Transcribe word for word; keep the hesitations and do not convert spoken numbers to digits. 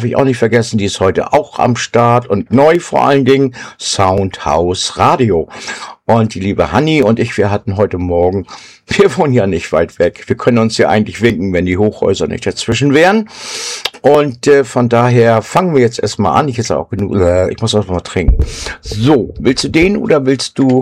ich auch nicht vergessen, die ist heute auch am Start und neu vor allen Dingen Soundhouse Radio. Und die liebe Hanni und ich, wir hatten heute Morgen, wir wohnen ja nicht weit weg, wir können uns ja eigentlich winken, wenn die Hochhäuser nicht dazwischen wären. Und äh, von daher fangen wir jetzt erstmal an. Ich jetzt auch genug, äh, ich muss auch mal trinken. So, willst du den oder willst du